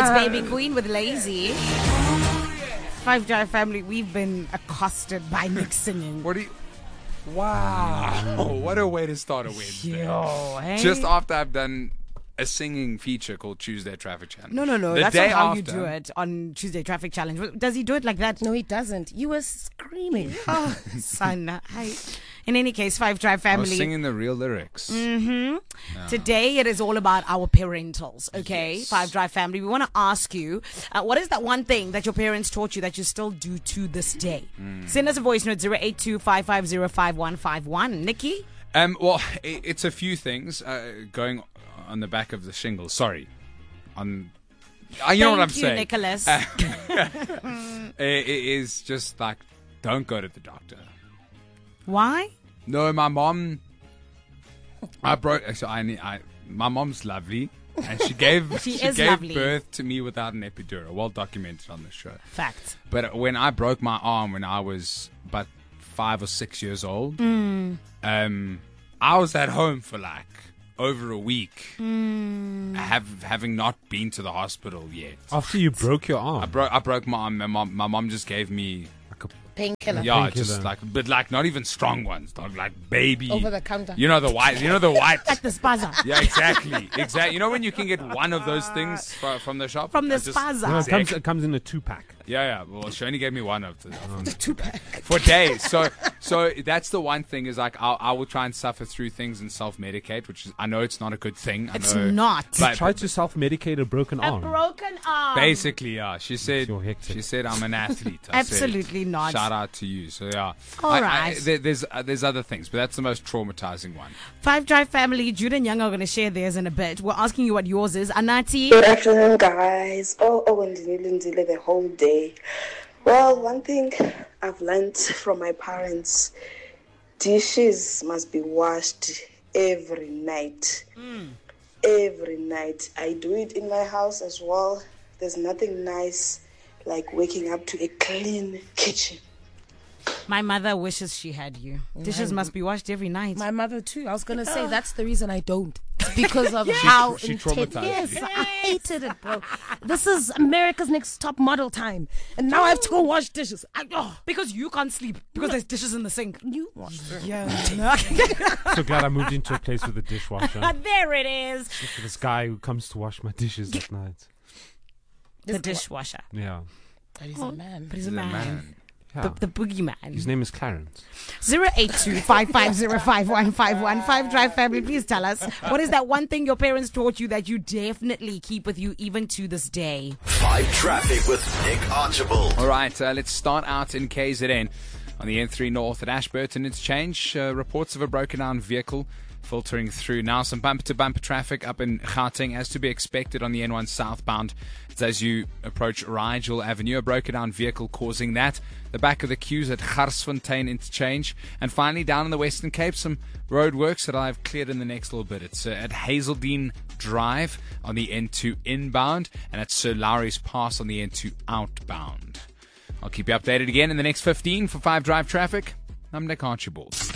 It's Baby Queen with Lazy. Five Drive family, we've been accosted by Nick singing. What do you... Wow. What a way to start a Wednesday. Yo, hey? Just after I've done a singing feature called Tuesday Traffic Challenge. No. The That's day not how after, you do it on Tuesday Traffic Challenge. Does he do it like that? No, he doesn't. You were screaming. Oh, son. In any case, Five Drive I was family. singing the real lyrics. Today it is all about our parentals, okay? Yes. Five Drive family. We want to ask you, what is that one thing that your parents taught you that you still do to this day? Send us a voice note 082-550-5151. Nikki? Well, it's a few things going on the back of the shingles. Sorry. You know what I'm saying. Nicholas. It is just like, don't go to the doctor. Why? No, my mom. My mom's lovely, and she gave She she is gave lovely. birth to me without an epidural. Well documented on the show. Fact. But when I broke my arm when I was about 5 or 6 years old, I was at home for like over a week, having not been to the hospital yet. After you broke your arm. I broke my arm. My mom just gave me Painkiller. yeah, Painkiller. just but not even strong ones, dog. Like baby Over the counter. You know the white. At the spaza. Yeah, exactly. You know when you can get one of those things from the shop? From the I just- spaza. No, it comes in a 2-pack. Yeah. Well, she only gave me one of them The 2-pack. for days. So that's the one thing is like I will try and suffer through things and self-medicate, which is, I know it's not a good thing. It's I know, not. But Try to self-medicate a broken A arm. broken arm. basically, yeah. She said You're hectic. I'm an athlete. I said, Absolutely not. Shout out to you. So yeah. All right. There's other things, but that's the most traumatizing one. Five Drive family, Jude and Young are going to share theirs in a bit. We're asking you what yours is. Anati? Good afternoon, guys. And the whole day. Well, one thing I've learned from my parents, dishes must be washed every night. Every night. I do it in my house as well. There's nothing nice like waking up to a clean kitchen. My mother wishes she had you. Dishes must be washed every night. My mother too. I was gonna say that's the reason I don't. It's because of how she intense. traumatized Yes, you. I hated it, bro. This is America's Next Top Model time, and now I have to go wash dishes. Because you can't sleep. Because there's dishes in the sink. You wash them. Yeah. So glad I moved into a place with a dishwasher. There it is. For this guy who comes to wash my dishes at night. The dishwasher. Yeah. But he's a man. But he's a man. Yeah. The boogeyman. His name is Clarence. 082-550-5151. Five Drive family, please tell us, what is that one thing your parents taught you that you definitely keep with you even to this day? 5 Traffic with Nick Archibald. All right, let's start out in KZN. On the N3 North at Ashburton Interchange, reports of a broken down vehicle filtering through. Now some bumper-to-bumper traffic up in Gauteng, as to be expected on the N1 southbound. It's as you approach Rigel Avenue, a broken down vehicle causing that. The back of the queues at Garsfontein Interchange. And finally, down in the Western Cape, some road works that I've cleared in the next little bit. It's at Hazeldean Drive on the N2 inbound, and at Sir Lowry's Pass on the N2 outbound. I'll keep you updated again in the next 15 for 5 Drive traffic. I'm Nick Archibald.